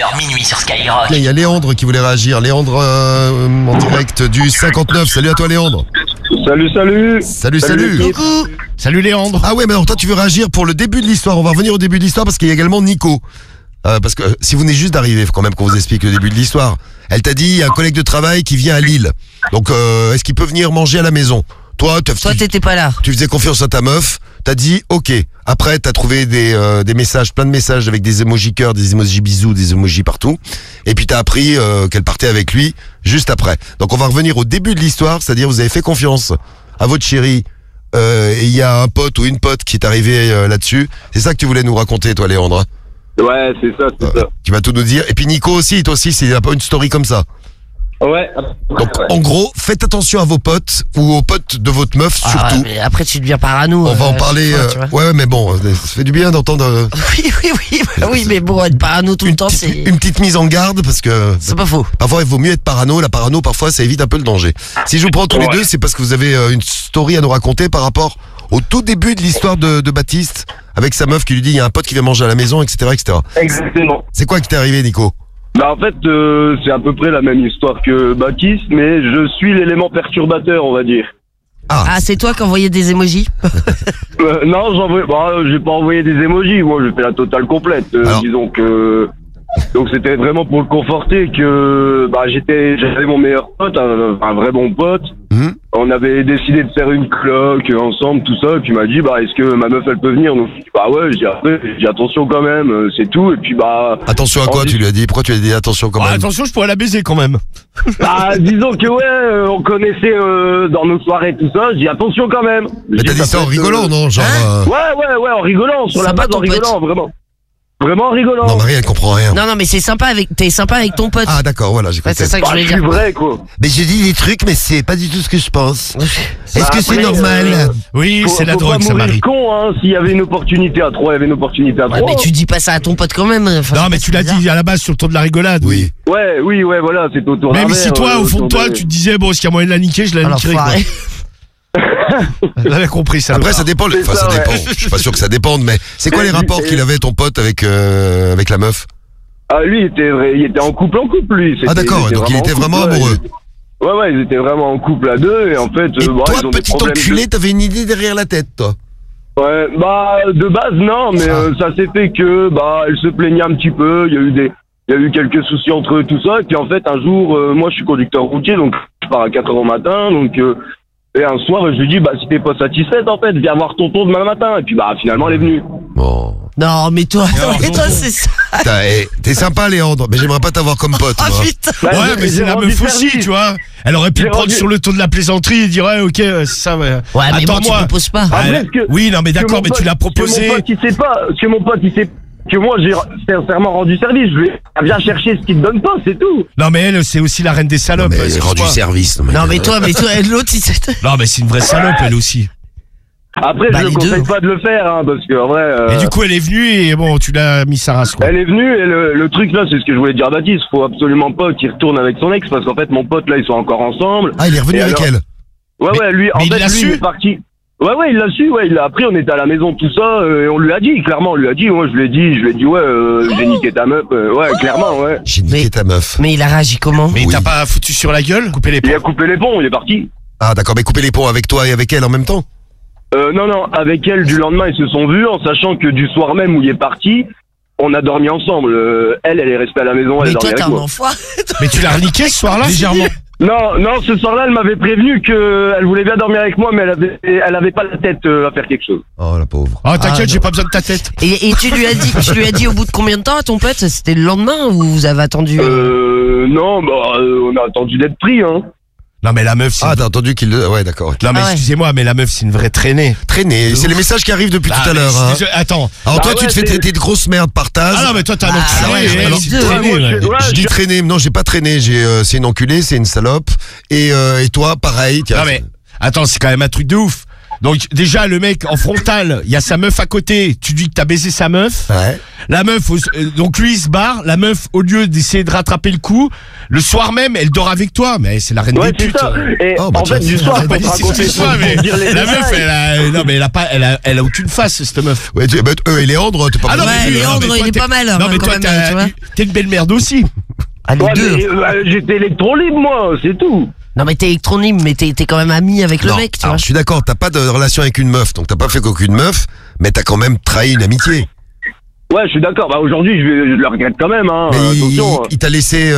20h, minuit sur Skyrock. Il y a Léandre qui voulait réagir. Léandre en direct du 59. Salut à toi Léandre. Salut. Coucou. Salut Léandre. Ah ouais, mais alors toi tu veux réagir pour le début de l'histoire. On va revenir au début de l'histoire parce qu'il y a également Nico. Parce que si vous venez juste d'arriver, il faut quand même qu'on vous explique le début de l'histoire. Elle t'a dit, il y a un collègue de travail qui vient à Lille. Donc est-ce qu'il peut venir manger à la maison? Toi, t'étais pas là. Tu faisais confiance à ta meuf. T'as dit ok. Après, t'as trouvé des messages, plein de messages avec des emojis cœur, des emojis bisous, des emojis partout. Et puis t'as appris qu'elle partait avec lui juste après. Donc on va revenir au début de l'histoire, c'est-à-dire vous avez fait confiance à votre chérie. Et il y a un pote ou une pote qui est arrivé là-dessus. C'est ça que tu voulais nous raconter, toi, Léandre? Ouais, c'est ça. Tu vas tout nous dire. Et puis Nico aussi, toi aussi, c'est un peu une story comme ça. Ouais. Donc en gros, faites attention à vos potes ou aux potes de votre meuf surtout. Mais après tu deviens parano. On va en parler. Ouais, mais bon, ça fait du bien d'entendre. Oui, mais bon, être parano tout le temps, c'est une petite mise en garde parce que c'est pas faux. Parfois, il vaut mieux être parano. La parano, parfois, ça évite un peu le danger. Si je vous prends tous les deux, c'est parce que vous avez une story à nous raconter par rapport au tout début de l'histoire de Baptiste avec sa meuf qui lui dit il y a un pote qui vient manger à la maison, etc., etc. Exactement. C'est quoi qui t'est arrivé, Nico? Bah en fait, c'est à peu près la même histoire que Baptiste, mais je suis l'élément perturbateur, on va dire. Ah, c'est toi qui envoyais des emojis? Non, j'ai pas envoyé des emojis, moi je fais la totale complète. Disons que donc c'était vraiment pour le conforter que j'avais mon meilleur pote, un vrai bon pote. On avait décidé de faire une cloque ensemble, tout ça, et puis il m'a dit est-ce que ma meuf elle peut venir? Donc je dis ouais, j'ai dit attention quand même, c'est tout, et puis attention à quoi tu lui as dit? Pourquoi tu lui as dit attention quand même? Attention, je pourrais la baiser quand même. Disons que on connaissait dans nos soirées tout ça, je dis attention quand même. Mais t'as dit ça en rigolant, non? Genre Ouais, en rigolant, sur la base en rigolant, vraiment. Vraiment rigolant. Non, Marie, elle comprend rien. Non, mais c'est sympa t'es sympa avec ton pote. Ah, d'accord, voilà, j'ai compris. C'est ça que je voulais dire. C'est vrai, quoi. Mais j'ai dit des trucs, mais c'est pas du tout ce que je pense. Est-ce que c'est normal? Oui, c'est la drogue, ça, Marie. Con, hein. S'il y avait une opportunité à 3, il y avait une opportunité à 3. Mais tu dis pas ça à ton pote quand même. Enfin, non, mais tu l'as dit à la base sur le ton de la rigolade. Oui. Ouais, voilà, c'est autour d'un Même si toi, au fond de toi, tu te disais, bon, s'il y a moyen de la niquer, je la niquerai. J'avais compris ça. Après, ça dépend. Enfin, ça dépend. Je suis pas sûr que ça dépende, mais c'est quoi les rapports qu'il avait, ton pote, avec la meuf? Ah, lui, il était en couple, lui. Ah, d'accord, donc il était vraiment amoureux. Ouais, ils étaient vraiment en couple à deux, et en fait, et toi, petit enculé, t'avais une idée derrière la tête, toi? Ouais, de base, non, mais ça s'est fait que, elle se plaignait un petit peu, il y a eu quelques soucis entre eux, tout ça, et puis en fait, un jour, moi, je suis conducteur routier, donc je pars à 4h au matin, donc... Et un soir, je lui dis, si t'es pas satisfaite, en fait, viens voir tonton demain matin. Et puis, finalement, elle est venue. Bon. Non, mais toi, c'est ça. T'es sympa, Léandre, mais j'aimerais pas t'avoir comme pote. Ah, putain. Ouais, mais c'est la meuf aussi, tu vois. Elle aurait pu le prendre sur le ton de la plaisanterie et dire, ouais, ok, c'est ça, ouais. Ouais, mais bon, tu proposes pas. Oui, non, mais d'accord, mais tu l'as proposé. Que mon pote, il sait que moi, j'ai sincèrement rendu service. Je lui ai bien cherché ce qu'il te donne pas, c'est tout. Non, mais elle, c'est aussi la reine des salopes. Non, mais elle a rendu service. Non, mais toi, l'autre, Non, mais c'est une vraie salope, elle aussi. Après, je ne conseille pas de le faire, hein, parce que en vrai. Et du coup, elle est venue et bon, tu l'as mis sa race, quoi. Elle est venue et le truc là, c'est ce que je voulais dire à Baptiste. Faut absolument pas qu'il retourne avec son ex, parce qu'en fait, mon pote là, ils sont encore ensemble. Ah, il est revenu avec elle. Ouais, lui, en fait, lui, il est parti. Ouais, il l'a su, il l'a appris, on était à la maison, tout ça, et on lui a dit, clairement, moi je lui ai dit, j'ai niqué ta meuf, clairement, ouais. J'ai niqué ta meuf. Mais il a réagi comment? Mais t'as pas foutu sur la gueule? Coupé les ponts? Il a coupé les ponts, il est parti. Ah, d'accord, mais couper les ponts avec toi et avec elle en même temps? Non, avec elle, du lendemain, ils se sont vus, en sachant que du soir même où il est parti, on a dormi ensemble. Elle est restée à la maison, elle a dormi avec moi. Mais tu l'as reniqué ce soir-là, légèrement? Non, ce soir-là, elle m'avait prévenu qu'elle voulait bien dormir avec moi, mais elle avait pas la tête à faire quelque chose. Oh, la pauvre. Oh, t'inquiète, j'ai pas besoin de ta tête. Et tu lui as dit au bout de combien de temps à ton pote? C'était le lendemain ou vous avez attendu? Non, on a attendu d'être pris, hein. Non, mais la meuf, c'est... Ah, t'as entendu qu'il... Ouais, d'accord. Non, mais excusez-moi, mais la meuf, c'est une vraie traînée. Traînée. C'est les messages qui arrivent depuis tout à l'heure, hein. Attends. Alors toi, tu te fais traiter de grosse merde par Taz. Ah non, mais toi, t'as un enculé. Je dis traîner. Non, j'ai pas traîné. C'est une enculée, c'est une salope. Et toi, pareil. Non, mais attends, c'est quand même un truc de ouf. Donc déjà le mec en frontal, il y a sa meuf à côté, tu dis que t'as baisé sa meuf. Ouais. La meuf, donc lui il se barre, la meuf au lieu d'essayer de rattraper le coup, le soir même elle dort avec toi, mais c'est la reine Ouais, des c'est putes. ça. Et Oh, bah, en fait, tiens, du soir, Ah, bah, pour te c'est raconter ce que je vois, mais pour dire les la meuf, détails. non mais elle a aucune face cette meuf. Ouais, et Léandre, t'es pas Ah non, mal. mais Ouais, lui, Léandre, mais toi, il est t'es- pas mal. Non mais quand toi même, tu vois. t'es une belle merde aussi. Ah, les Ouais, deux. mais, j'étais électron libre, moi, c'est tout. Non, mais t'es électronyme, mais t'es quand même ami avec le Non, mec, tu alors, vois. je suis d'accord, t'as pas de relation avec une meuf, donc t'as pas fait qu'aucune meuf, mais t'as quand même trahi une amitié. Ouais, je suis d'accord. Bah, aujourd'hui, je le regrette quand même, hein. Mais Attention. il t'a laissé,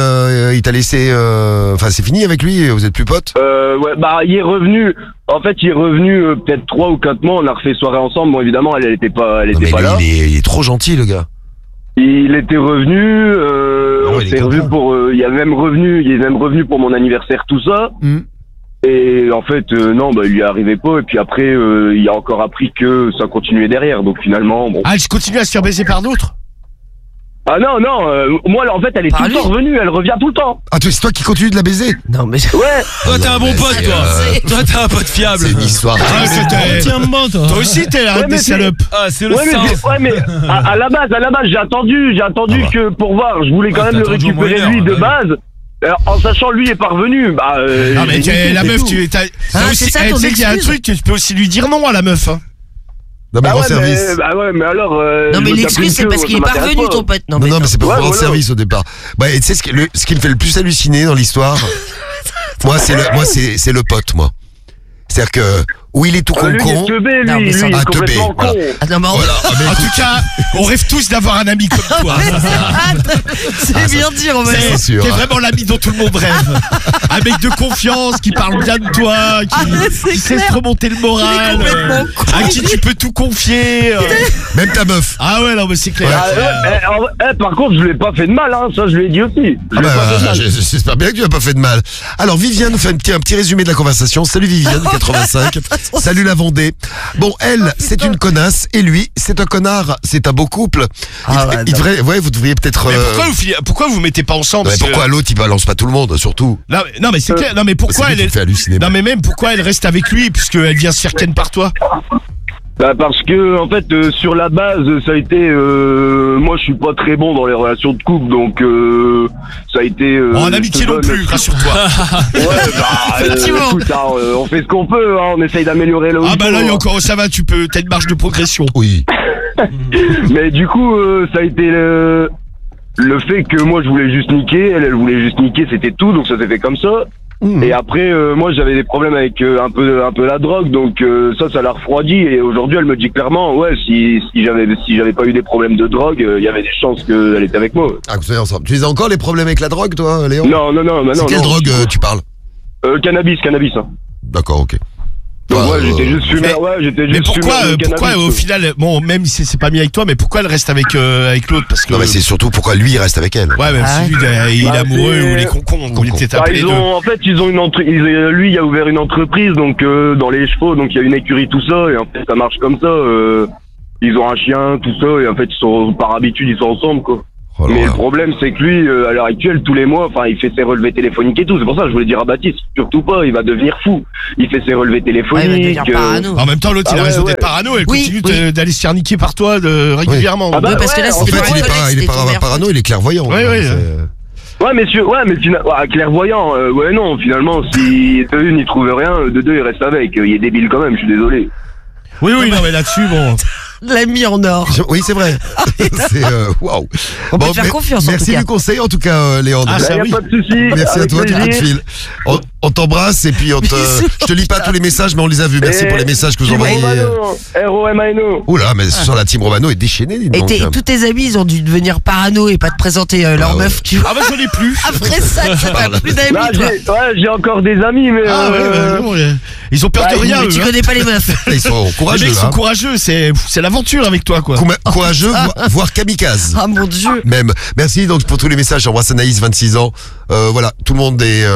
enfin c'est fini avec lui, vous êtes plus potes. Ouais, bah, il est revenu. En fait, il est revenu peut-être 3 ou 4 mois. On a refait soirée ensemble. Bon, évidemment, elle était pas Non, mais pas lui, là. il est trop gentil le gars. Il était revenu. Ah ouais, On il est s'est revu content. pour. Il est même revenu pour mon anniversaire, tout ça. Mm. Et en fait, non, bah, il lui est arrivé pas. Et puis après, il a encore appris que ça continuait derrière. Donc finalement, bon. Ah, elle continue à se faire baiser par d'autres. Ah non, non. Moi, là, en fait, elle est Par tout le lui. temps revenue. Elle revient tout le temps. Ah, c'est toi qui continues de la baiser. Non, mais. Ouais. Toi, t'es un bon mais pote, c'est, toi. Toi, t'es un pote fiable. C'est une histoire. Ah, Tiens, bon, toi. toi aussi t'es la reine Ouais, mais des c'est- salopes. Ah, c'est le Ouais, sang. mais à la base, j'ai attendu Ah bah. que pour voir, je voulais quand Ouais, même le t'as attendu au moins récupérer une lui de heure, base. Alors, en sachant lui est parvenu, bah. Non mais j'ai niqué, la c'est meuf, tout. t'as Ah, aussi, c'est ça, tu ton sais qu'il y a un excuse. truc, tu peux aussi lui dire non à la meuf. Hein. Non mais Bah rends ouais, service. bah ouais, mais alors. Non, mais je l'excuse, t'appuie c'est que parce qu'il est ça pas m'intéresse revenu, pas. ton pote. Non, Non, mais. non, mais c'est pas pour Ouais, rendre voilà. service au départ. Ouais, et tu sais ce qui me fait le plus halluciner dans l'histoire. Moi, c'est le pote, moi. C'est-à-dire que où il est tout Lui, il con. est teubé, Non, mais lui, ça il va. est Ah, teubé, complètement voilà. con. Ah, non, mais Voilà. Ah, mais En écoute, tout cas, on rêve tous d'avoir un ami comme toi. c'est bien dit, Romain. c'est sûr. T'es vraiment l'ami dont tout le monde rêve. Un mec de confiance qui parle bien de toi, c'est qui sait clair. te remonter le moral, Il est complètement con. à qui tu peux tout confier. Même ta meuf. Ah ouais, non mais c'est clair. Ah, par contre, je lui ai pas fait de mal, hein, ça je lui ai dit aussi. Je lui Ah ai bah, pas fait de mal. j'espère bien que tu n'as pas fait de mal. Alors Viviane nous fait un petit résumé de la conversation. Salut Viviane, 85. Salut la Vendée. Bon, elle, c'est une connasse et lui, c'est un connard. C'est un beau couple. Ouais, vous devriez peut-être. Mais pourquoi vous mettez pas ensemble Ouais, parce que- pourquoi l'autre il balance pas tout le monde, surtout. Non mais c'est clair. Non mais pourquoi C'est lui elle qui me fait halluciner. Non mais même pourquoi elle reste avec lui puisqu'elle vient se faire ken par toi. Bah parce que en fait sur la base ça a été moi je suis pas très bon dans les relations de couple donc ça a été En amitié non plus, rassure-toi. ouais bah Effectivement. écoute, hein, on fait ce qu'on peut hein, on essaye d'améliorer là où Ah il bah faut, là, il y a hein. encore ça va, t'as une marge de progression. Oui. Mais du coup ça a été le fait que moi je voulais juste niquer, elle voulait juste niquer, c'était tout, donc ça s'est fait comme ça. Et après moi j'avais des problèmes avec un peu la drogue, donc ça l'a refroidi et aujourd'hui elle me dit clairement ouais si j'avais pas eu des problèmes de drogue, il y avait des chances qu'elle était avec moi. Ah, vous soyez ensemble. Tu les as encore les problèmes avec la drogue, toi, Léon? Non, bah C'est non. quelle non. drogue tu parles? Cannabis. Hein. D'accord, ok. Donc Bah, ouais, j'étais juste fumeur, Mais pourquoi au final, bon même si c'est pas mis avec toi, mais pourquoi elle reste avec l'autre parce que Non, mais c'est surtout pourquoi lui il reste avec elle. ouais même Ah si lui il est Bah, amoureux c'est- ou il est concon comme il était Bah, appelé. en fait, ils ont lui, il a ouvert une entreprise, donc dans les chevaux, donc il y a une écurie, tout ça, et en fait, ça marche comme ça. Ils ont un chien, tout ça, et en fait, ils sont par habitude, ils sont ensemble, quoi. Oh là Mais là. le problème, c'est que lui, à l'heure actuelle, tous les mois, enfin, il fait ses relevés téléphoniques et tout. C'est pour ça que je voulais dire à Baptiste, surtout pas, il va devenir fou. Il fait ses relevés Ouais, il va téléphoniques. devenir parano. En même temps l'autre il a Ah ouais, raison ouais. d'être parano, elle Oui, continue oui. d'aller se faire niquer par toi régulièrement. Ah bah, Oui, parce que là, ouais, En c'était fait, pas il est vrai, pas c'était ton meilleur parano, il est clairvoyant. Ouais, hein, ouais. c'est- Ouais, mais clairvoyant, ouais, non, finalement, si de une, il trouve rien, de deux, il reste avec. Il est débile quand même, je suis désolé. Oui non mais là-dessus bon. L'ami en or. Oui, c'est vrai. C'est waouh. On peut te faire confiance, en merci tout cas. du conseil en tout cas, Léandre. Ah, Bah, ça y a oui. pas de souci. Merci à avec toi du coup de plaisir. fil. On t'embrasse et puis je te lis pas tous les messages mais on les a vus. Merci Et pour les messages que vous Team envoyez. Romano, R-O-M-A-N-O. Oula, mais sur la team Romano est déchaînée. dis Et donc. tous tes amis, ils ont dû devenir parano et pas te présenter leur Ah ouais. meuf, tu vois. Ah bah j'en ai plus. Après ça, t'as plus d'amis, Là, toi. j'ai encore des amis, mais Ah ouais, bah, non, ils ont peur de bah, rien. Mais eux, tu hein. connais pas les meufs. Ils sont Les courageux. mecs sont Hein. courageux, c'est l'aventure avec toi quoi. Courageux, voire kamikaze. Ah mon dieu. Même. Merci donc pour tous les messages. J'embrasse Anaïs, 26 ans. Voilà, tout le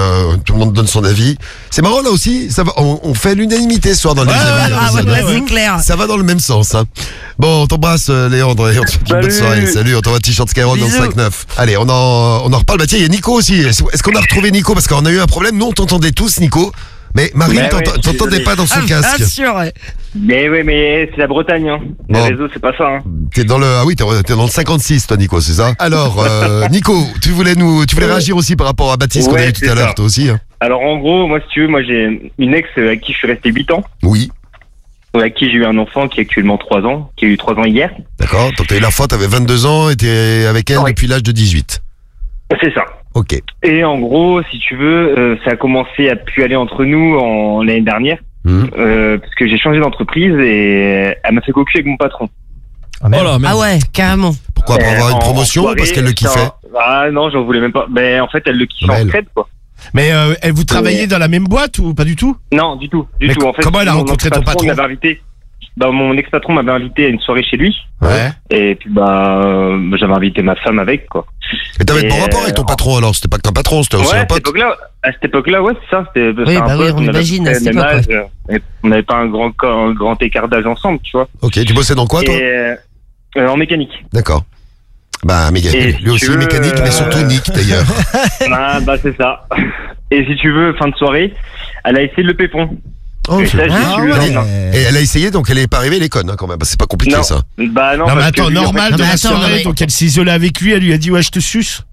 monde donne son avis. C'est marrant là aussi. Ça va, on fait l'unanimité ce soir dans les Ouais, avis. Ah ouais, là, c'est clair. Ça va dans le même sens. Hein. Bon, on t'embrasse Léandre et on te souhaite une bonne Salut. soirée. Salut, on t'envoie un t-shirt Skyrock dans le Bisous. 5-9. Allez, on en reparle. Bah tiens, il y a Nico aussi. Est-ce qu'on a retrouvé Nico? Parce qu'on a eu un problème. Nous, on t'entendait tous, Nico. Mais Marine, Mais ouais, t'entendais désolé. pas dans son Ah, casque. sûr, ouais. Mais oui, mais c'est la Bretagne, hein. Les Bon. réseaux, c'est pas ça, hein. T'es dans le, ah oui, t'es dans le 56, toi, Nico, c'est ça? Alors, Nico, tu voulais réagir aussi par rapport à Baptiste qu'on a Ouais, eu tout c'est à l'heure, ça. toi aussi, hein? Alors, en gros, moi, si tu veux, moi, j'ai une ex avec qui je suis resté 8 ans, Oui. avec qui j'ai eu un enfant qui a actuellement 3 ans, qui a eu 3 ans hier. D'accord. Donc t'as eu la fois, t'avais 22 ans et t'es avec elle Ouais. depuis l'âge de 18. C'est ça. Ok. Et en gros, si tu veux, ça a commencé à pu aller entre nous l'année dernière, Mhm. parce que j'ai changé d'entreprise et elle m'a fait cocu avec mon patron. Oh là, merde. Ah ouais, carrément. Pourquoi? Pour avoir une En promotion ou soirée, parce qu'elle le kiffait? Ah non, j'en voulais même pas. Ben en fait, elle le kiffait Mais en elle. crête, quoi. Mais vous travaillez dans la même boîte ou pas du tout? Non, du tout, Mais En fait, comment elle a mon rencontré ton ex-patron patron? m'avait invité. Bah, mon ex-patron m'avait invité à une soirée chez lui. Ouais. Et puis j'avais invité ma femme avec, quoi. Et t'avais de Et, bons rapports avec ton patron alors? C'était pas que ton patron, c'était aussi Ouais, un à cette pote? époque-là, ouais, c'est ça. C'était Oui, un bah pote, oui, on avait imagine, à le cette même époque, âge, et on n'avait pas un grand écart d'âge ensemble, tu vois. Ok, tu bossais dans quoi toi? Et en mécanique. D'accord. Bah, Et mécanique. si Lui tu aussi veux, mécanique, mais surtout Nick d'ailleurs. Ah, bah c'est ça. Et si tu veux, fin de soirée, elle a essayé de le pépon. Oh, Et ça, c'est- j'ai Ah, su le ouais. lendemain. Et elle a essayé, donc elle est pas arrivée, les connes, hein, quand même. Bah, c'est pas compliqué Non. ça. Bah non, Non, mais parce que attends, lui, en fait, normal Non, de mais la attends, soirée, mais- donc elle s'est isolée avec lui, elle lui a dit ouais, je te suce.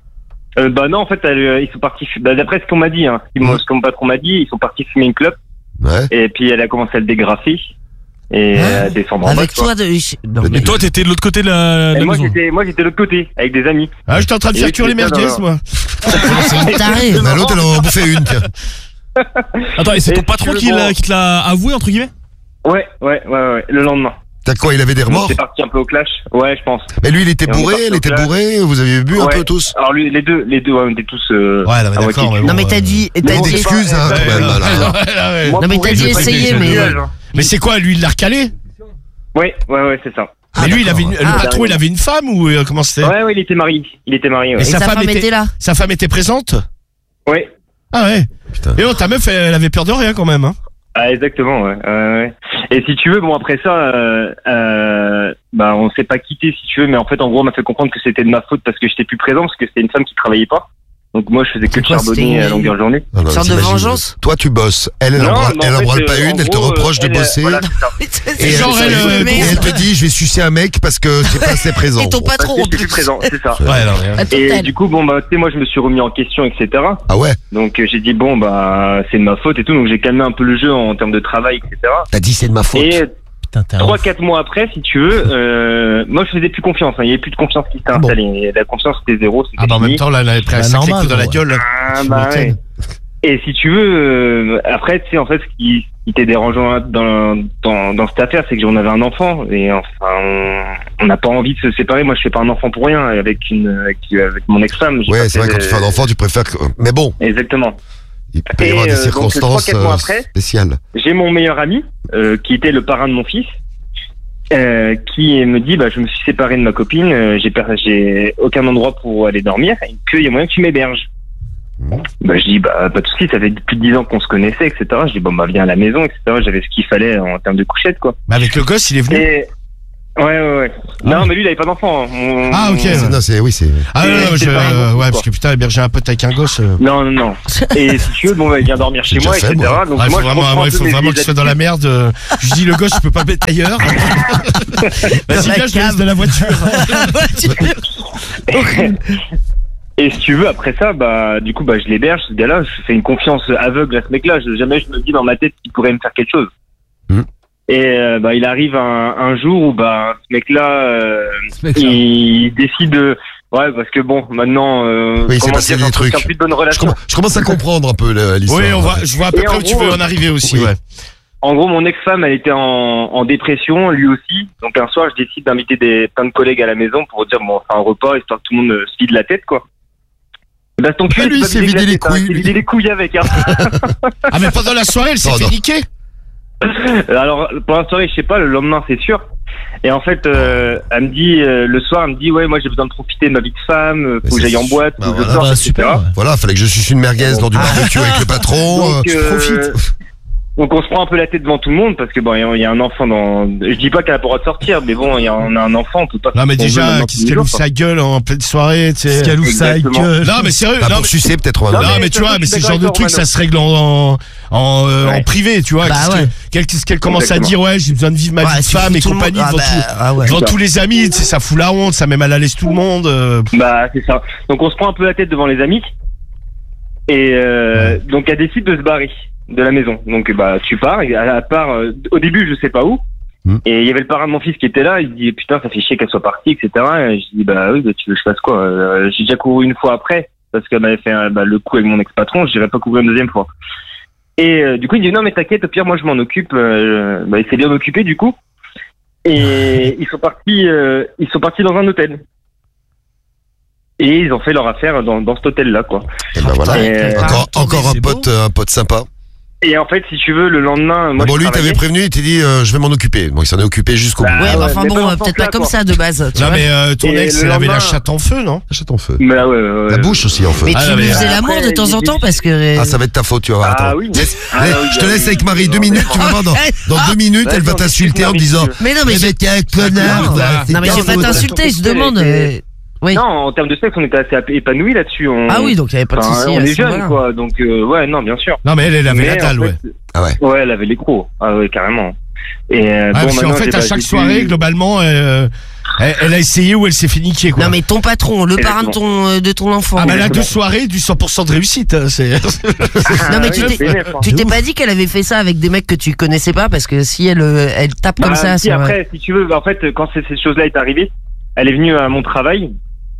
Bah non, en fait, ils sont partis. Bah, d'après ce qu'on m'a dit, hein, ce que mon patron m'a dit, ils sont partis fumer une clope. Ouais. Et puis elle a commencé à le dégrafer et à descendre en bas. Avec toi, non, Mais mais- Et toi, t'étais de l'autre côté de la Et moi maison. j'étais de l'autre côté avec des amis. Ah, j'étais en train de Et faire cuire les c'est ça, merguez, non. moi. c'est une tarée. Bah, l'autre, elle en bouffait une, tiens. Attends, et c'est Et ton si patron tu veux, bon. qui te l'a avoué, entre guillemets? Ouais, le lendemain. T'as quoi, il avait des remords? C'est parti un peu au clash. Ouais, je pense. Mais lui, il était Et on est bourré, parti elle au était clash. bourrée, vous avez bu un Ouais. peu tous? Alors lui, les deux, ouais, on était tous. Ouais, non, mais à d'accord, moitié mais cul. bon. Non, mais t'as dit. Mais T'as bon, dit. Excuse, hein, quand même. là. Moi, Non, mais pour t'as lui, dit j'ai pas essayer, été mais- nuage, hein. Mais c'est quoi, lui, il l'a recalé? Ouais, c'est ça. Ah, Mais lui, il avait d'accord. le patron, il avait une femme ou comment c'était? Ouais, il était marié. Et Ouais. Et sa femme était là. Sa femme était présente? Ouais. Ah ouais. Putain. Et oh, ta meuf, elle avait peur de rien quand même, hein. Ah, exactement, ouais. Et si tu veux, bon, après ça, bah, on s'est pas quitté, si tu veux, mais en fait, en gros, on m'a fait comprendre que c'était de ma faute parce que j'étais plus présent, parce que c'était une femme qui travaillait pas. Donc moi, je faisais que C'est de quoi, charbonner c'était à longueur de journée. Non, non, Sorte de t'imagines, vengeance? Toi, tu bosses. Elle Non, en mais en branle fait, pas en une, elle te gros, reproche de elle, bosser. voilà, c'est ça. Et genre, elle, elle, et elle te dit, je vais sucer un mec parce que t'es pas assez présent. Et ton Parce patron que en j'étais plus plus. présent, c'est ça. Ouais, non, mais, Attends, Et du coup, bon, bah, tu sais, moi, je me suis remis en question, etc. Ah ouais? Donc, j'ai dit, bon, bah, c'est de ma faute et tout. Donc, j'ai calmé un peu le jeu en termes de travail, etc. T'as dit c'est de ma faute. Et Putain, t'es un 3-4 mois après, si tu veux, moi, je faisais plus confiance. Hein. Il y avait plus de confiance qui s'était Ah bon. installée. La confiance, c'était zéro. C'était Ah bah en fini. même temps, là, elle avait pris un Bah, sacré normal, coup dans la gros. gueule. Là. Ah, Tu bah, m'étonnes. ouais. Et si tu veux, après, tu sais, en fait, ce qui était dérangeant dans cette affaire, c'est que j'en avais un enfant. Et enfin, on n'a pas envie de se séparer. Moi, je fais pas un enfant pour rien. Avec mon ex-femme. j'ai Ouais, pas c'est vrai, fait quand tu fais un enfant, tu préfères que. Mais bon, Exactement. il peut y Et, avoir des donc, circonstances 3-4 mois après, spéciales. J'ai mon meilleur ami, qui était le parrain de mon fils, qui me dit, bah, je me suis séparé de ma copine, j'ai aucun endroit pour aller dormir, et qu'il y a moyen que tu m'héberges. Bah, je dis, bah, pas de soucis, ça fait plus de 10 ans qu'on se connaissait, etc. Je dis, bon, bah, viens à la maison, etc. J'avais ce qu'il fallait en termes de couchette, quoi. Mais avec le gosse, il est venu. Et, ouais. Non, mais lui, il avait pas d'enfant. Hein. Ah, ok. Non, c'est, oui, c'est. Ah non, non, c'est je, pas- ouais, parce que putain, héberger un pote avec un gosse. Non. Et si tu veux, bon, bah, il vient dormir chez J'ai moi, déjà fait, etc. moi. Donc, Ouais, moi, faut je vraiment, comprends ouais, un peu faut mes vraiment que tu sois dans la merde. Je dis, le gosse, tu peux pas le mettre ailleurs. Vas-y, la viens, je te laisse cave. de la voiture. Et si tu veux, après ça, bah, du coup, bah, je l'héberge, ce gars-là, je fais une confiance aveugle à ce mec-là. Jamais je me dis dans ma tête qu'il pourrait me faire quelque chose. Mhm. Et bah, il arrive un jour où bah, ce mec-là, il décide de... Ouais, parce que bon, maintenant, Oui, c'est comment passé dire, des trucs. j'entretiens plus de bonnes Je relations. commence à comprendre un peu l'histoire. Oui, je vois à peu Et près en où tu gros, veux en arriver aussi, oui. ouais. En gros, mon ex-femme, elle était en dépression, lui aussi. Donc un soir, je décide d'inviter plein de collègues à la maison pour dire, bon, on fait un repas, histoire que tout le monde se vide la tête, quoi. Et bah, ton cul, Ah, lui, il il s'est vidé les couilles, Il s'est lui. vidé les couilles avec, hein. Ah, mais pendant la soirée, elle s'est Oh, fait non. niquer. Alors, pour la soirée, je sais pas, le lendemain, c'est sûr. Et en fait, elle me dit, le soir, elle me dit, ouais, moi, j'ai besoin de profiter de ma vie de femme, Mais faut que c'est j'aille en boîte, bah faut que je voilà. sorte, Ah bah, etc. super. Voilà, fallait que je suce une merguez lors du barbecue avec le patron. Donc, Tu profites. Donc on se prend un peu la tête devant tout le monde parce que bon, il y a un enfant dans. Je dis pas qu'elle a pas le droit de sortir, mais bon, on a un enfant, on peut pas. Non, mais déjà, qu'est-ce qu'elle ouvre sa gueule en pleine soirée, tu sais. Qu'est-ce qu'elle ouvre sa Exactement. gueule. Non, mais sérieux. Bah, Non, pour mais... sucer, peut-être, on va Non, dire. Non, mais mais tu ça, vois, je mais suis c'est le genre de d'accord truc, avec toi, ça se règle en Ouais. privé, tu vois. Bah Qu'est-ce qu'elle commence à Exactement. dire, ouais, j'ai besoin de vivre ma vie de tu femme fous et tout le compagnie monde. devant tous les amis, tu sais, ça fout la honte, ça met mal à l'aise tout le monde. Bah c'est ça. Donc on se prend un peu la tête devant les amis et donc elle décide de se barrer de la maison. Donc bah tu pars, et elle part au début je sais pas où. Et il y avait le parrain de mon fils qui était là, il dit putain ça fait chier qu'elle soit partie, etc. Et je dis bah oui, bah, tu veux que je fasse quoi j'ai déjà couru une fois après parce qu'elle m'avait fait le coup avec mon ex-patron, je dirais pas courir une deuxième fois. Et du coup il dit non mais t'inquiète, au pire moi je m'en occupe. Il s'est bien occupé du coup. Et ils sont partis dans un hôtel. Et ils ont fait leur affaire dans cet hôtel-là, quoi. Et ben voilà. Et, Encore un pote sympa. et en fait, si tu veux, le lendemain, moi, Bon, je lui, travaillais. t'avais prévenu, il t'a dit, je vais m'en occuper. Bon, il s'en est occupé jusqu'au bout. Bah, Ouais, mais enfin mais bon, pas dans ce peut-être pas sens-là, comme quoi. ça de base. Tu Non, vois. mais ton Et ex, le elle avait la lendemain- chatte en feu, non? Achète ton feu. Mais ouais. La bouche aussi en feu. Mais Ah, tu non, lui mais faisais l'amour de après, temps en temps parce que. Ah, ça va être ta faute, tu vas voir. Ah Attends. oui. Je te laisse avec Marie 2 minutes, tu vas voir. Dans 2 minutes, Ouais, elle va non, t'insulter en te Marie, disant, tu Mais non, mais t'es un connard. Non, c'est non, mais ta j'ai pas faute. t'insulter, je demande. Oui. Non, en termes de sexe, on était assez épanouis là-dessus. Ah oui, donc il y avait pas de Enfin, souci. on à est ce jeunes, moment-là. quoi. Donc, ouais, non, bien sûr. Non, mais elle avait Mais la dalle, en ouais. fait, Ah ouais. Ouais, elle avait les crocs. Ah ouais, carrément. Et Ah, bon, parce qu'en maintenant, fait, à j'ai chaque dû- soirée, globalement, elle a essayé ou elle s'est fait niquer, quoi. Non, mais ton patron, le parrain de ton enfant. Ah, bah là, Exactement. 2 soirées, du 100% de réussite, hein, c'est. Non, mais Ah, tu ouais, t'es- c'est net, hein. Tu t'es pas dit qu'elle avait fait ça avec des mecs que tu connaissais pas parce que si elle tape comme Bah, ça si, sur. après, si tu veux, en fait, quand ces choses-là est arrivées, elle est venue à mon travail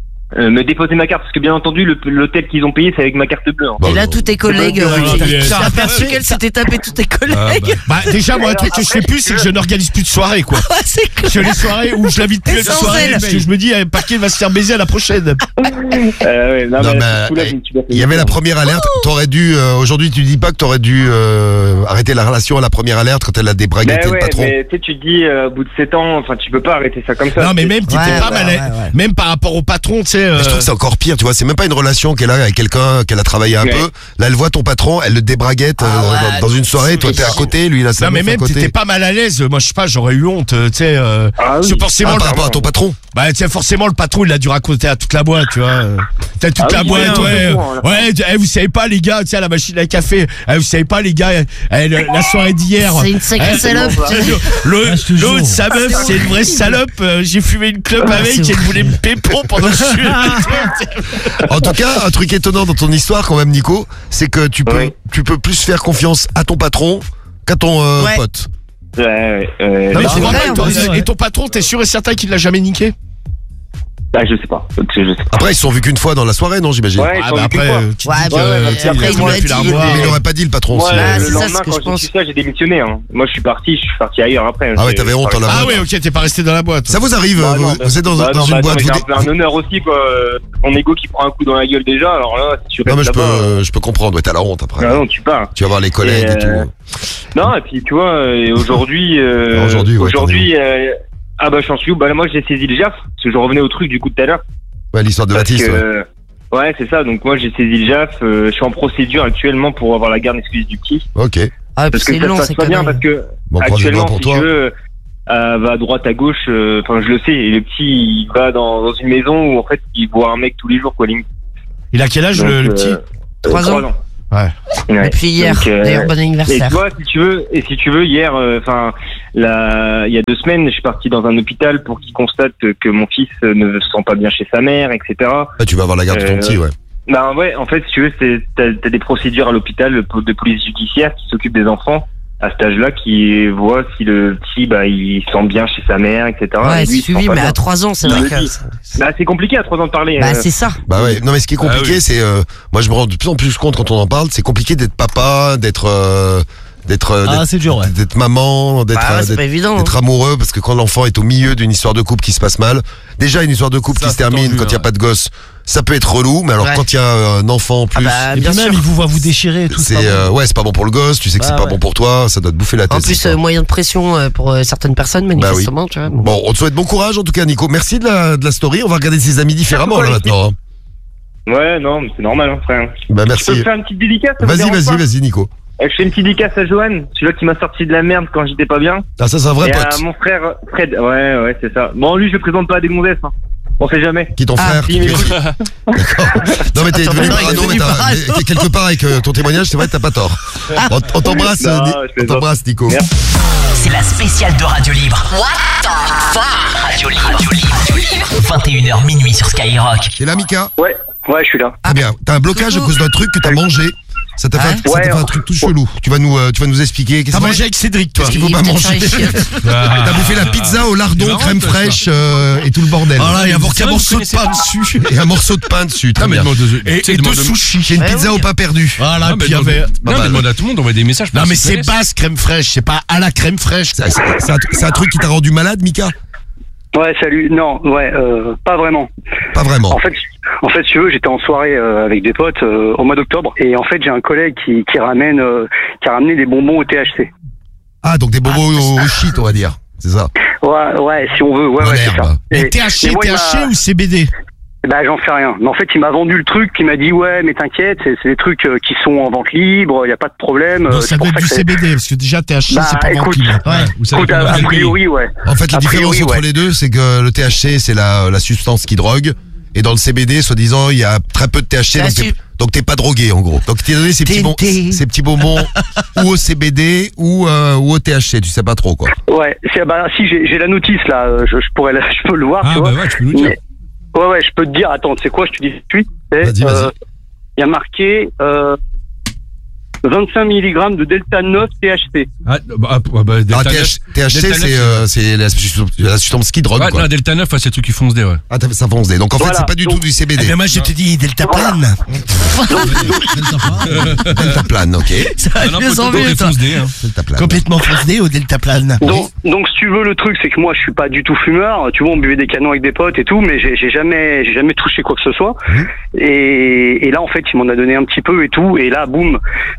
me déposer ma carte parce que bien entendu l'hôtel qu'ils ont payé c'est avec ma carte bleue. Hein. Bon, Et là, bon. tous tes collègues, tu t'es aperçu qu'elle s'était tapé tous tes collègues. Bah, déjà, moi, un truc que je fais plus, c'est que je n'organise plus de soirée, quoi. Ouais, c'est clair. Je fais les soirées où je l'invite plus à une Sans soirée elle. parce que je me dis, Paquet va se faire baiser à la prochaine. Ouais, non, Non, mais mais, tout là, je me suis pas fait Il y avait la première alerte. T'aurais dû, aujourd'hui, tu dis pas que t'aurais dû arrêter la relation à la première alerte quand elle a débraguetté Mais le patron. mais tu sais, tu te dis au bout de 7 ans, enfin tu peux pas arrêter ça comme ça. Non, mais même, t'étais Ouais, pas ouais, mal, ouais. même par rapport au patron, tu sais. Mais je trouve que c'est encore pire, tu vois. C'est même pas une relation qu'elle a avec quelqu'un qu'elle a travaillé un Ouais. peu. Là, elle voit ton patron, elle le débraguette Ah ouais, dans une soirée. Toi, t'es à côté, lui, il a sa Non, mais meuf à même, côté. t'étais pas mal à l'aise. Moi, je sais pas, j'aurais eu honte, tu sais. Ah oui. C'est forcément par rapport à ton patron. Bah, tiens, forcément, le patron, il a dû raconter à toute la boîte, tu vois. T'as toute Ah la oui, boîte, ouais, ouais. ouais, Ouais, vous savez pas, les gars, tiens, la machine à café. Vous savez pas, les gars, la soirée d'hier. C'est une sacrée salope. Ah, je te jure. L'autre, sa meuf, c'est une vraie salope. J'ai fumé une clope avec c'est et elle voulait me pépon pendant que je suis. En tout cas, un truc étonnant dans ton histoire, quand même, Nico, c'est que tu Oui. peux plus faire confiance à ton patron qu'à ton Ouais. pote. Ouais. Mais c'est tu crois vrai, pas que en ton- vrai, ouais. et ton patron, t'es sûr et certain qu'il l'a jamais niqué? Ah, je sais pas. Je sais pas. Après, ils se sont vus qu'une fois dans la soirée, non, j'imagine. Ouais, ils Ah, sont bah venus après, qu'une fois. tu te Ouais, dis bah, que, ouais, tu sais, après, il il aurait lui a pu la dit, revoir. Mais il aurait pas dit le patron. Moi, si, Bah, le c'est ça, lendemain, ce que quand je j'ai pense. su ça, j'ai démissionné. Hein. Moi, je suis parti ailleurs après. Ah ouais, J'ai- t'avais honte en la Ah boîte. ouais, ok, t'es pas resté dans la boîte. Ça vous arrive, Bah, vous, non, vous êtes dans, bah, dans non, une bah, boîte, attends, vous mais j'ai un peu un honneur aussi, quoi. Ton ego qui prend un coup dans la gueule déjà, alors là, si tu restes Non, mais là-bas. je peux comprendre, ouais, t'as la honte après. Ah non, tu pars. Tu vas voir les collègues et, Et, tout. Non, et puis tu vois, et aujourd'hui, Aujourd'hui, ouais, ah bah j'en suis où? Bah moi j'ai saisi le JAF, parce que je revenais au truc du coup tout à l'heure. Ouais, l'histoire de Parce Baptiste, ouais. que, ouais, c'est ça. Donc moi j'ai saisi le JAF. Je suis en procédure actuellement pour avoir la garde exclusive du petit. Ok. Ah, puis Parce que c'est ça long, se passe c'est pas bien parce que Bon, croise les doigts actuellement, pour si toi. tu veux, va à droite à gauche. Enfin, je le sais. Et le petit, il va dans une maison où en fait il voit un mec tous les jours, quoi. Limite. Il a quel âge, Donc, le petit? 3 ans. Ouais. Ouais. Depuis hier. Donc, D'ailleurs, bon Et anniversaire. tu vois, si tu veux, hier, enfin, il y a 2 semaines, je suis parti dans un hôpital pour qu'il constate que mon fils ne se sent pas bien chez sa mère, etc. Ah, tu vas avoir la garde de ton petit, ouais. Ben ouais, en fait, si tu veux, t'as des procédures à l'hôpital de police judiciaire qui s'occupent des enfants à cet âge-là, qui voient si le petit, bah, il se sent bien chez sa mère, etc. Ouais, Et lui, il se suivi, sent pas mais bien. à 3 ans, c'est vrai Oui. que. Bah, c'est compliqué à 3 ans de parler. Bah, c'est ça. Bah ouais, non mais ce qui est compliqué, Ah oui. c'est, moi je me rends de plus en plus compte quand on en parle, c'est compliqué d'être papa, Ah, c'est dur, ouais. d'être maman, d'être Bah, c'est d'être- pas évident. d'être amoureux, parce que quand l'enfant est au milieu d'une histoire de couple qui se passe mal, déjà une histoire de couple Ça, qui se c'est termine tendu, quand il y a ouais. pas de gosse, ça peut être relou, mais alors Ouais. quand il y a un enfant en plus, bah, Et bien puis même, sûr. il vous voit vous déchirer et tout. c'est pas bon. ouais, c'est pas bon pour le gosse, tu sais que Bah c'est pas ouais. bon pour toi, ça doit te bouffer la tête. En plus, cette histoire. moyen de pression pour certaines personnes, manifestement, tu vois. Bon, on te souhaite bon courage en tout cas, Nico. Merci de la story. On va regarder ses amis différemment là maintenant. hein. Ouais, non, mais c'est normal, hein, frère. Bah Tu peux merci. me faire une petite dédicace? Ça vous Vas-y, dérange vas-y, pas vas-y, Nico. je fais une petite dédicace à Johan, celui-là qui m'a sorti de la merde quand j'étais pas bien. Ah, ça, c'est un vrai Et pote. à mon frère Fred. Ouais, c'est ça. Bon, lui, je le présente pas à des gonzesses. Hein. On sait jamais. Qui est ton frère? Si, mais- D'accord. Non, mais t'es devenu parano, mais quelque part avec ton témoignage, c'est vrai que t'as pas tort. On t'embrasse, Non, je plaisante. Nico. Merci. C'est la spéciale de Radio Libre. What the fuck Radio Libre. 21h minuit sur Skyrock. T'es là, Mika? Ouais, je suis là. Très bien. T'as un blocage à cause d'un truc que t'as mangé. Ça t'a fait un truc tout chelou. Tu vas nous expliquer. T'as mangé avec Cédric, toi. Qu'est-ce qu'il faut pas manger? T'as bouffé la pizza au lardon, crème fraîche et tout le bordel. Voilà, il y a un morceau de pain dessus. Et un morceau de pain dessus. Très bien. Et deux sushis. J'ai une pizza au pain perdu. Voilà, puis il y avait. Non, mais demande à tout le monde d'envoyer des messages. Non, mais c'est basse crème fraîche, c'est pas à la crème fraîche. C'est un truc qui t'a rendu malade, Mika? Ouais, salut. Non, pas vraiment. Pas vraiment. En fait, si tu veux, j'étais en soirée avec des potes au mois d'octobre et en fait, j'ai un collègue qui a ramené des bonbons au THC. Ah, donc des bonbons au shit, on va dire. C'est ça. Ouais, si on veut. Ouais, c'est ça. Mais THC ou CBD? Bah, j'en sais rien. Mais en fait, il m'a vendu le truc, il m'a dit ouais, mais t'inquiète, c'est des trucs qui sont en vente libre, y a pas de problème. Donc ça doit être du CBD, parce que déjà THC c'est pas vente libre. Écoute, a priori, ouais. En fait, la différence entre les deux, c'est que le THC, c'est la substance qui drogue. Et dans le CBD, soi-disant, il y a très peu de THC, donc t'es pas drogué, en gros. Donc t'es donné ces petits bonbons ou au CBD ou au THC, tu sais pas trop, quoi. Ouais, si j'ai la notice, là, je peux le voir, tu vois. Ouais, tu peux nous dire. Ouais, je peux te dire, attends, tu sais quoi, je te dis tout de suite. Vas-y. Il y a marqué 25 mg de Delta 9 THC. THC, c'est la substance qui drogue, quoi. Ouais, Delta 9, c'est le truc qui fonce des, ouais. Ah, ça fonce des. Donc en fait, c'est pas du tout du CBD. Mais moi, je te dis Delta Plane. Delta Plane, ok. Ça va mieux en mieux, toi. Delta Plane. Complètement foncé au Delta Plane. Donc si tu veux, le truc, c'est que moi, je suis pas du tout fumeur. Tu vois, on buvait des canons avec des potes et tout, mais j'ai jamais touché quoi que ce soit. Et là, en fait, il m'en a donné un petit peu et tout. Et là, boum.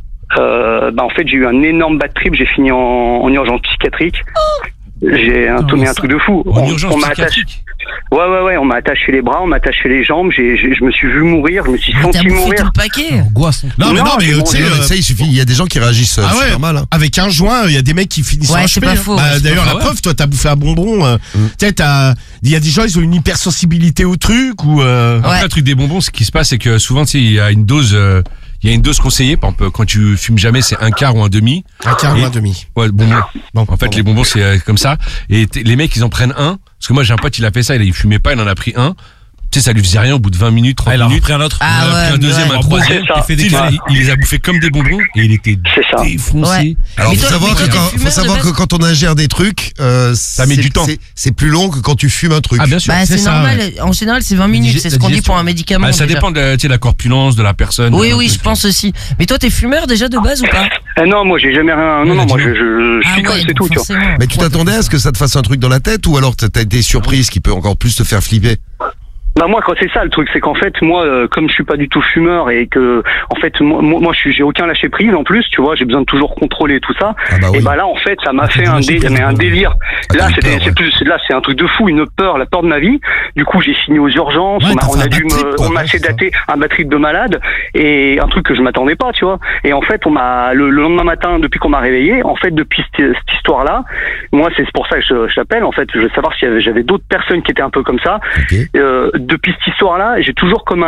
En fait, j'ai eu un énorme bad trip. J'ai fini en urgence psychiatrique. J'ai un truc de fou. On m'a attaché. Ouais, on m'a attaché les bras, on m'a attaché les jambes. Je me suis vu mourir, je me suis senti mourir. Tout le paquet. Non, mais tu sais, ça, il suffit. Il y a des gens qui réagissent super mal. Avec un joint, il y a des mecs qui finissent en HP. C'est pas faux. D'ailleurs, la preuve, toi, t'as bouffé un bonbon. Tu sais, il y a des gens, ils ont une hypersensibilité au truc ou. Après, le truc des bonbons, ce qui se passe, c'est que souvent, tu sais, il y a une dose. Il y a une dose conseillée, par exemple, quand tu fumes jamais, c'est un quart ou un demi. Un quart ou un demi. Ouais, bonbon. En fait, les bonbons, c'est comme ça. Et les mecs, ils en prennent un. Parce que moi, j'ai un pote, il a fait ça, il fumait pas, il en a pris un. Tu sais, ça lui faisait rien au bout de 20 minutes, 30 minutes. Il a pris un autre. Il a pris un deuxième, un troisième. Il les a bouffés comme des bonbons et il était défoncé. Ouais. Alors, faut savoir que quand on ingère des trucs, ça met du temps. C'est plus long que quand tu fumes un truc. Ah, bien sûr. Bah, c'est normal. En général, c'est 20 minutes. C'est ce qu'on dit pour un médicament. Ça dépend de la corpulence de la personne. Oui, je pense aussi. Mais toi, t'es fumeur déjà de base ou pas? Non, moi, j'ai jamais rien. Non, moi, je picole, c'est tout, tu vois. Mais tu t'attendais à ce que ça te fasse un truc dans la tête ou alors t'as été surprise, ce qui peut encore plus te faire flipper? Bah moi, quand c'est ça le truc, c'est qu'en fait moi, comme je suis pas du tout fumeur et que en fait moi j'ai aucun lâcher prise en plus, tu vois, j'ai besoin de toujours contrôler tout ça. Et bah là en fait ça m'a fait un délire. Là c'est un truc de fou, une peur, la peur de ma vie. Du coup j'ai fini aux urgences, on m'a sédaté un bad trip de malade et un truc que je m'attendais pas, tu vois. Et en fait on m'a le lendemain matin, depuis qu'on m'a réveillé, en fait depuis cette histoire là, moi c'est pour ça que je t'appelle en fait, je veux savoir si j'avais d'autres personnes qui étaient un peu comme ça. Depuis cette histoire-là, j'ai toujours comme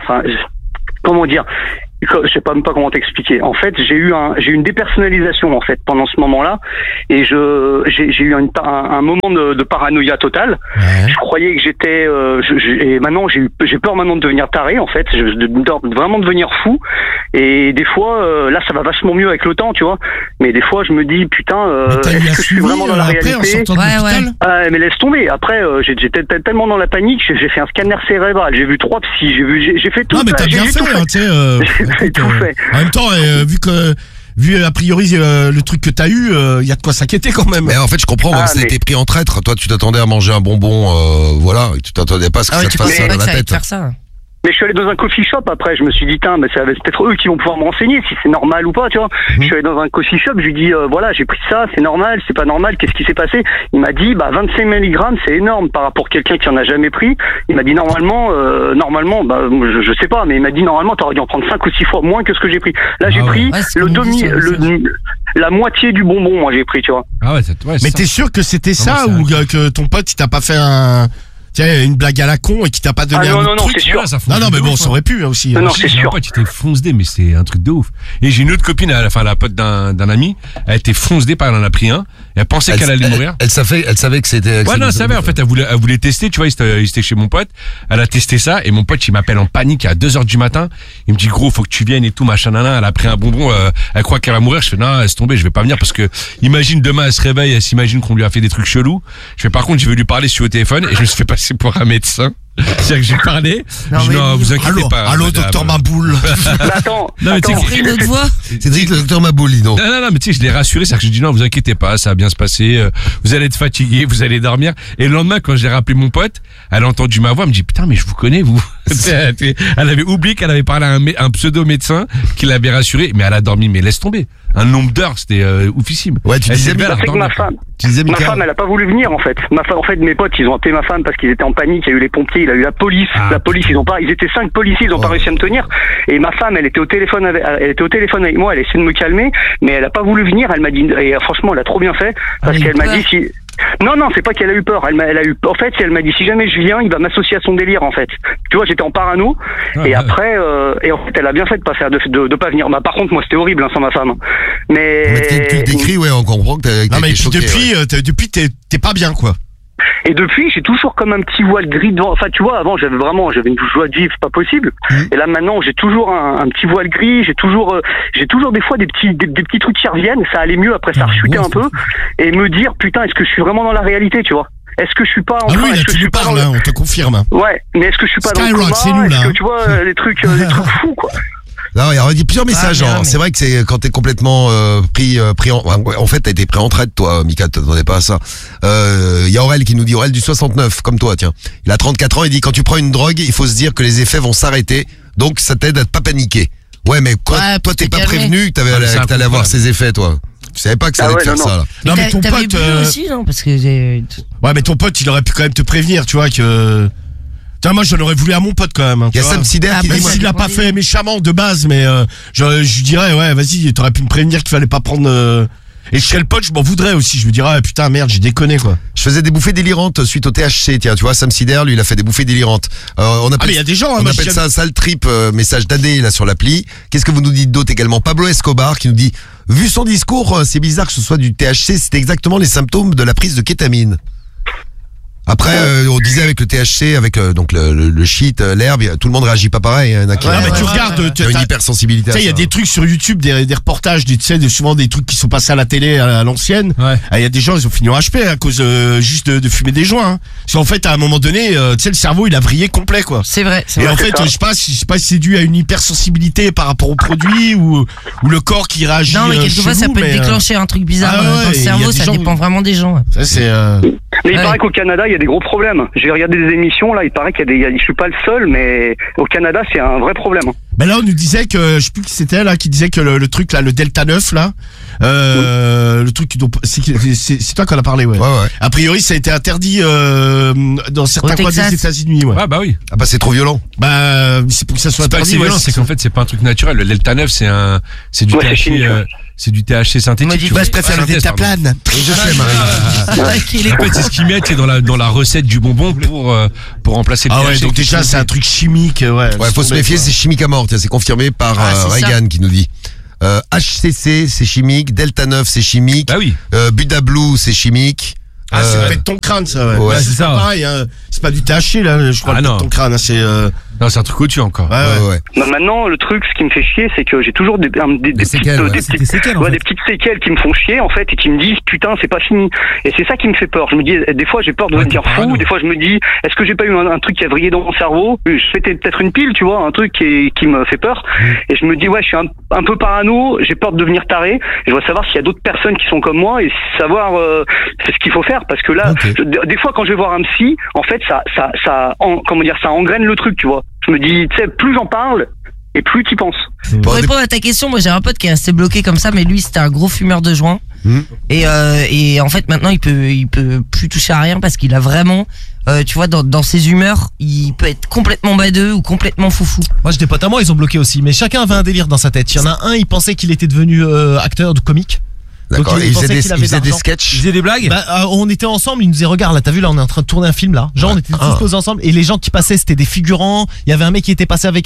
comment dire, je sais même pas comment t'expliquer. En fait, j'ai eu une dépersonnalisation en fait pendant ce moment-là, et j'ai eu un moment de paranoïa totale. Ouais. Je croyais que j'étais, et maintenant j'ai peur maintenant de devenir taré en fait, de vraiment devenir fou. Et des fois, là, ça va vachement mieux avec le temps, tu vois. Mais des fois, je me dis putain, est-ce que je suis vraiment dans la réalité? Mais laisse tomber. Après, j'étais tellement dans la panique, j'ai fait un scanner cérébral, j'ai vu 3 psys, j'ai fait tout. Non, mais t'as bien fait, tu sais. Tout fait. En même temps, vu a priori le truc que t'as eu, il y a de quoi s'inquiéter quand même. Mais en fait, je comprends, moi, c'était été pris en traître. Toi, tu t'attendais à manger un bonbon, voilà, et tu t'attendais pas à ce que ça te fasse ça dans la tête. Mais je suis allé dans un coffee shop après, je me suis dit, mais c'est peut-être eux qui vont pouvoir me renseigner si c'est normal ou pas, tu vois. Je suis allé dans un coffee shop, je lui dis, voilà, j'ai pris ça, c'est normal, c'est pas normal, qu'est-ce qui s'est passé? Il m'a dit, 25 mg, c'est énorme par rapport à quelqu'un qui en a jamais pris. Il m'a dit, normalement, je sais pas, mais il m'a dit, normalement, t'aurais dû en prendre 5 ou 6 fois moins que ce que j'ai pris. Là, j'ai pris la moitié du bonbon, moi, j'ai pris, tu vois. Ah ouais, mais t'es sûr que c'était ça ou que ton pote, il t'a pas fait une blague à la con et qui t'a pas donné un autre truc? C'est sûr. Non, mais bon, ça aurait pu aussi. Non, c'est sûr. Tu t'es foncedé, mais c'est un truc de ouf. Et j'ai une autre copine, la pote d'un ami, elle était foncedée, elle en a pris un, et elle pensait qu'elle allait mourir. Elle savait que c'était... Ouais, non, elle savait, en fait, elle voulait tester, tu vois, il était chez mon pote, elle a testé ça, et mon pote, il m'appelle en panique à 2h du matin, il me dit, gros, faut que tu viennes et tout, machin, elle a pris un bonbon, elle croit qu'elle va mourir, je fais, non, laisse tomber, je vais pas venir, parce que, imagine demain, elle se réveille, elle s'imagine qu'on lui a fait des trucs chelous, je fais, par contre, je vais lui parler sur le téléphone, et je me suis fait passer pour un médecin. C'est-à-dire que j'ai parlé. Non, vous inquiétez pas. Allô, docteur Maboul. Attends, une autre voix. Cédric, le docteur Maboul, dis donc. Non, mais tu sais, je l'ai rassuré, c'est-à-dire que je dis non, vous inquiétez pas, ça va bien se passer, vous allez être fatigué, vous allez dormir. Et le lendemain, quand j'ai rappelé mon pote, elle a entendu ma voix, elle me dit, putain, mais je vous connais, vous. Elle avait oublié qu'elle avait parlé à un pseudo-médecin qui l'avait rassuré, mais elle a dormi, mais laisse tomber. Un nombre d'heures, c'était oufissime. Ouais, tu disais bien, ma femme, elle a pas voulu venir, en fait. En fait, mes potes, ils ont appelé ma femme parce qu'ils étaient en panique, il y a eu les pompiers, il y a eu la police. La police, ils étaient 5 policiers, ils ont pas réussi à me tenir. Et ma femme, elle était au téléphone avec moi, elle essayait de me calmer, mais elle a pas voulu venir, elle m'a dit, et franchement, elle a trop bien fait, parce qu'elle m'a dit non, c'est pas qu'elle a eu peur. Elle a eu, en fait, elle m'a dit, si jamais je viens, il va m'associer à son délire, en fait. Tu vois, j'étais en parano, et après, et en fait, elle a bien fait de pas faire, de pas venir. Par contre, moi, c'était horrible, sans ma femme. Mais tu le décris, ouais, on comprend que t'as non, mais été choqué, depuis, t'es pas bien, quoi. Et depuis, j'ai toujours comme un petit voile gris devant. Enfin, tu vois, avant, j'avais une joie de vivre pas possible. Et là, maintenant, j'ai toujours un petit voile gris. J'ai toujours des fois des petits trucs qui reviennent. Ça allait mieux après, ça a rechuté un peu. Et me dire, putain, est-ce que je suis vraiment dans la réalité, tu vois? Est-ce que je suis pas en train, est-ce que je suis pas là, on te confirme. Ouais, mais est-ce que je suis pas dans le coma? C'est nous, là. Est-ce que tu vois, des trucs fous, quoi? Non, il y a plusieurs messages. C'est vrai que c'est quand t'es complètement pris en fait, t'as été pris en traite, toi, Mika, t'attendais pas à ça. Il y a Aurel qui nous dit, Aurel du 69, comme toi, tiens. Il a 34 ans, il dit, quand tu prends une drogue, il faut se dire que les effets vont s'arrêter, donc ça t'aide à pas paniquer. Ouais, mais quoi, toi, t'es pas prévenu que t'allais avoir ces effets, toi. Tu savais pas que ça allait te faire ça, là. Non, mais ton pote aussi, non, parce que ouais, mais ton pote, il aurait pu quand même te prévenir, tu vois, que... Moi, je l'aurais voulu à mon pote quand même. Il y a Sam Sider qui dit, s'il l'a pas fait méchamment de base, mais je dirais, ouais, vas-y, t'aurais pu me prévenir qu'il fallait pas prendre. Et je serais le pote, je m'en voudrais aussi. Je me dirais, putain, merde, j'ai déconné, quoi. Je faisais des bouffées délirantes suite au THC. Tiens, tu vois, Sam Sider, lui, il a fait des bouffées délirantes. mais il y a des gens, on appelle ça un sale trip, message d'Adé, là, sur l'appli. Qu'est-ce que vous nous dites d'autre également? Pablo Escobar qui nous dit, vu son discours, c'est bizarre que ce soit du THC, c'est exactement les symptômes de la prise de kétamine. Après, on disait avec le THC, avec donc le shit, l'herbe, tout le monde réagit pas pareil. Hein, mais tu regardes, tu as une hypersensibilité. Tu sais, il y a des trucs sur YouTube, des reportages, tu sais, souvent des trucs qui sont passés à la télé à l'ancienne. Il y a des gens, ils ont fini en HP à cause juste de fumer des joints. Hein. Parce qu'en fait, à un moment donné, tu sais, le cerveau, il a vrillé complet, quoi. C'est vrai. Et en fait, je sais pas si c'est dû à une hypersensibilité par rapport au produit ou le corps qui réagit. Non, mais quelquefois, ça peut déclencher un truc bizarre dans le cerveau. Ça dépend vraiment des gens. Ça, c'est. Mais il paraît qu'au Canada, il y a des gros problèmes. J'ai regardé des émissions, là, il paraît je suis pas le seul, mais au Canada, c'est un vrai problème. Ben là, on nous disait que, je sais plus qui c'était, là, qui disait que le truc, là, le Delta 9, là, le truc, c'est toi qu'on a parlé, ouais. A priori, ça a été interdit, dans certains coins des États-Unis, ouais. Ah, bah oui. Ah, bah, c'est trop violent. Bah, c'est pour que ça soit interdit. C'est violent, c'est qu'en fait, c'est pas un truc naturel. Le Delta 9, c'est du THC, c'est du THC synthétique. Je préfère le Delta plane. Je sais, Marie. En fait, c'est ce qu'ils mettent dans la recette du bonbon pour remplacer le THC. Ah ouais, donc déjà, c'est un truc chimique, ouais. Ouais, faut se méfier, c'est chimique à mort. C'est confirmé par Reagan qui nous dit. HCC, c'est chimique. Delta 9, c'est chimique. Bah oui. Buda Blue, c'est chimique. Ah, c'est pète ton crâne, ça, ouais. C'est ça. Pareil, hein. C'est pas du THC, là, je crois, ton crâne, hein, c'est. Non, c'est un truc au-dessus encore. Ouais. Bah, maintenant, le truc, ce qui me fait chier, c'est que j'ai toujours des petites séquelles qui me font chier, en fait, et qui me disent, putain, c'est pas fini. Et c'est ça qui me fait peur. Je me dis, des fois, j'ai peur de devenir fou. Des fois, je me dis, est-ce que j'ai pas eu un truc qui a vrillé dans mon cerveau? C'était peut-être une pile, tu vois, un truc qui me fait peur. Et je me dis, ouais, je suis un peu parano, j'ai peur de devenir taré. Je dois savoir s'il y a d'autres personnes qui sont comme moi et savoir ce qu'il faut faire. vénère parce que là, des fois quand je vais voir un psy, en fait, ça engraine le truc, tu vois. Je me dis, tu sais, plus j'en parle et plus tu penses. Pour répondre à ta question, moi j'ai un pote qui est resté bloqué comme ça, mais lui c'était un gros fumeur de joint. Et en fait maintenant il peut plus toucher à rien parce qu'il a vraiment tu vois dans ses humeurs il peut être complètement badeux ou complètement foufou. Moi j'ai des potes à moi, ils ont bloqué aussi, mais chacun avait un délire dans sa tête. Il y en a un, il pensait qu'il était devenu acteur de comique. D'accord, il faisait des sketchs. Il faisait des blagues. On était ensemble, il nous disait regarde là, t'as vu là, on est en train de tourner un film là. Genre on était tous posés ensemble et les gens qui passaient c'était des figurants. Il y avait un mec qui était passé avec